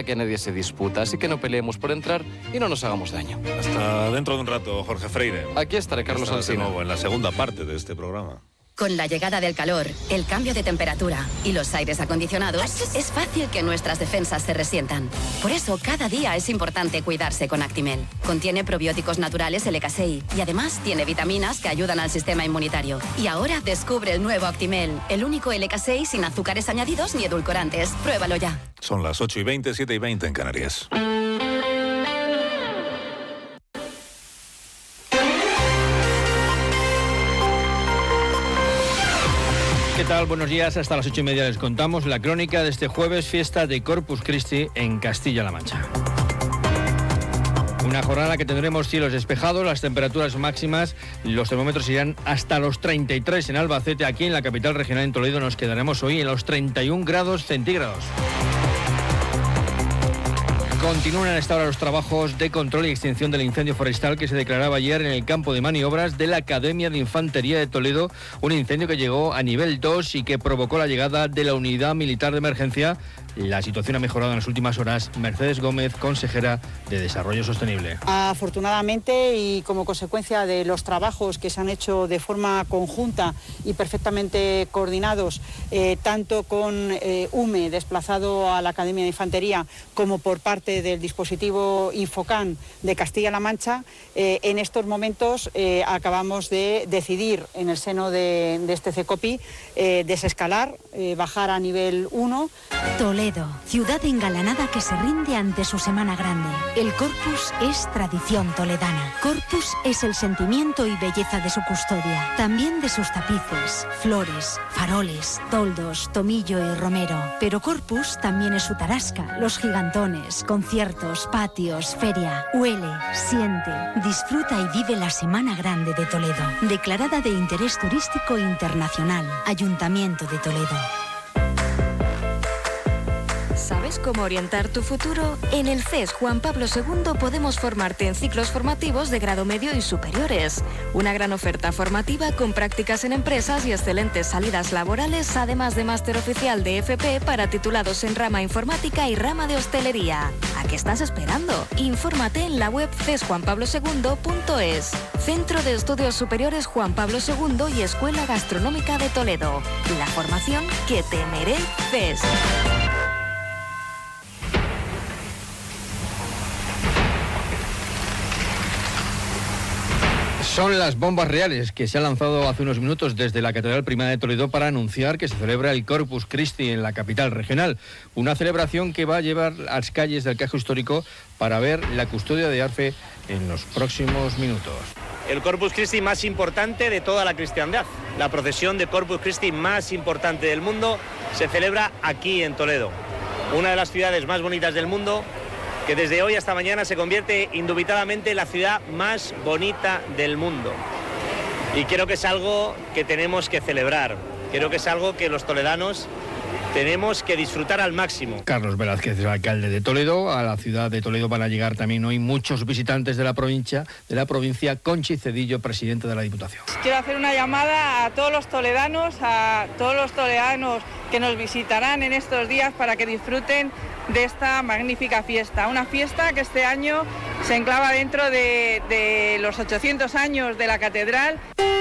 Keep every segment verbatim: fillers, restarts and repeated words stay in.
que nadie se disputa, así que no peleemos por entrar y no nos hagamos daño. Hasta dentro de un rato, Jorge Freire. Aquí estaré, Carlos Alsina. De nuevo en la segunda parte de este programa. Con la llegada del calor, el cambio de temperatura y los aires acondicionados, es fácil que nuestras defensas se resientan. Por eso, cada día es importante cuidarse con Actimel. Contiene probióticos naturales L K seis y además tiene vitaminas que ayudan al sistema inmunitario. Y ahora descubre el nuevo Actimel, el único L K seis sin azúcares añadidos ni edulcorantes. Pruébalo ya. Son las ocho y veinte, siete y veinte en Canarias. ¿Qué tal? Buenos días. Hasta las ocho y media les contamos la crónica de este jueves, fiesta de Corpus Christi en Castilla-La Mancha. Una jornada que tendremos cielos despejados, las temperaturas máximas, los termómetros irán hasta los treinta y tres en Albacete. Aquí en la capital regional, en Toledo, nos quedaremos hoy en los treinta y un grados centígrados. Continúan a esta hora los trabajos de control y extinción del incendio forestal que se declaraba ayer en el campo de maniobras de la Academia de Infantería de Toledo, un incendio que llegó a nivel dos y que provocó la llegada de la Unidad Militar de Emergencia. La situación ha mejorado en las últimas horas. Mercedes Gómez, consejera de Desarrollo Sostenible. Afortunadamente, y como consecuencia de los trabajos que se han hecho de forma conjunta y perfectamente coordinados, eh, tanto con eh, U M E desplazado a la Academia de Infantería como por parte del dispositivo Infocan de Castilla-La Mancha, eh, en estos momentos eh, acabamos de decidir en el seno de, de este CECOPI eh, desescalar, eh, bajar a nivel uno. Toledo, ciudad engalanada que se rinde ante su Semana Grande. El Corpus es tradición toledana. Corpus es el sentimiento y belleza de su custodia, también de sus tapices, flores, faroles, toldos, tomillo y romero. Pero Corpus también es su tarasca, los gigantones, conciertos, patios, feria. Huele, siente, disfruta y vive la Semana Grande de Toledo. Declarada de interés turístico internacional. Ayuntamiento de Toledo. ¿Sabes cómo orientar tu futuro? En el C E S Juan Pablo segundo podemos formarte en ciclos formativos de grado medio y superiores. Una gran oferta formativa con prácticas en empresas y excelentes salidas laborales, además de máster oficial de F P para titulados en rama informática y rama de hostelería. ¿A qué estás esperando? Infórmate en la web c e s juan pablo segundo punto es. Centro de Estudios Superiores Juan Pablo segundo y Escuela Gastronómica de Toledo. La formación que te mereces. Son las bombas reales que se han lanzado hace unos minutos desde la Catedral Primada de Toledo para anunciar que se celebra el Corpus Christi en la capital regional. Una celebración que va a llevar a las calles del casco histórico para ver la custodia de Arfe en los próximos minutos. El Corpus Christi más importante de toda la cristiandad. La procesión de Corpus Christi más importante del mundo se celebra aquí en Toledo, una de las ciudades más bonitas del mundo, que desde hoy hasta mañana se convierte indubitadamente en la ciudad más bonita del mundo. Y creo que es algo que tenemos que celebrar, creo que es algo que los toledanos tenemos que disfrutar al máximo. Carlos Velázquez, el alcalde de Toledo. A la ciudad de Toledo van a llegar también hoy muchos visitantes de la provincia, de la provincia. Conchi Cedillo, presidente de la Diputación. Quiero hacer una llamada a todos los toledanos, a todos los toledanos que nos visitarán en estos días para que disfruten de esta magnífica fiesta. Una fiesta que este año se enclava dentro de, de los ochocientos años de la catedral.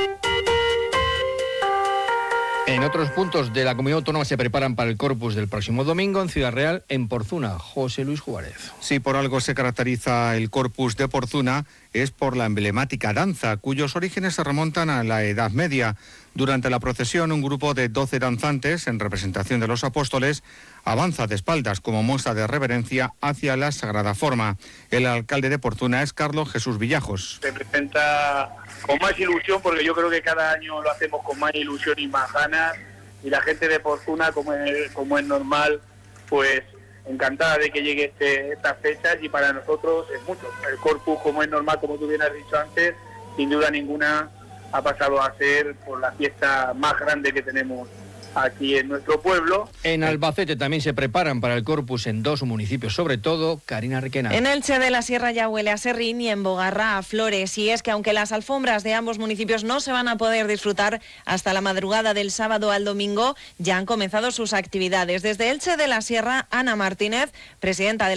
En otros puntos de la comunidad autónoma se preparan para el Corpus del próximo domingo en Ciudad Real, en Porzuna. José Luis Juárez. Sí, por algo se caracteriza el Corpus de Porzuna, es por la emblemática danza, cuyos orígenes se remontan a la Edad Media. Durante la procesión, un grupo de doce danzantes, en representación de los apóstoles, avanza de espaldas como muestra de reverencia hacia la sagrada forma. El alcalde de Porzuna es Carlos Jesús Villajos. Se presenta con más ilusión, porque yo creo que cada año lo hacemos con más ilusión y más ganas, y la gente de Porzuna, como es, como es normal, pues encantada de que llegue este, estas fechas, y para nosotros es mucho. El Corpus, como es normal, como tú bien has dicho antes, sin duda ninguna ha pasado a ser por la fiesta más grande que tenemos aquí en nuestro pueblo. En Albacete también se preparan para el Corpus en dos municipios, sobre todo. Karina Requena. En Elche de la Sierra ya huele a serrín y en Bogarra a flores. Y es que aunque las alfombras de ambos municipios no se van a poder disfrutar hasta la madrugada del sábado al domingo, ya han comenzado sus actividades. Desde Elche de la Sierra, Ana Martínez, presidenta de